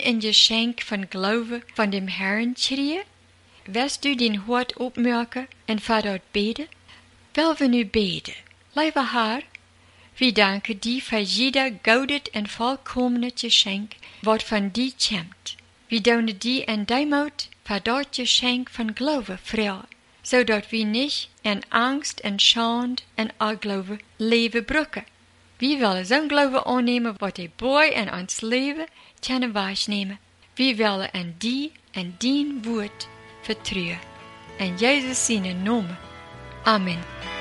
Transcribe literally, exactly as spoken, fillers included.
een geschenk van Glaube van dem Herrn kriegen? Wirst du den Hort opmerken en vader beden? Wel we nu beden. Lieve Haar, we danken die voor jeder goudet en volkomene geschenk, wat van die komt. We doen die en deimout voor dat geschenk van Glaube vragen, zodat we niet in angst en schande en ongeloof leven brücken. We willen zo'n Glaube aannemen wat de boy in ons leven kunnen waarnemen. We willen in die en dien woord vertrouwen. In Jezus zijn naam. Amen.